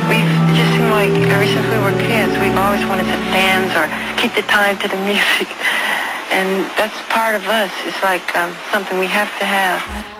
We've just seemed like ever since we were kids, we've always wanted to dance or keep the time to the music. And that's part of us. It's like something we have to have.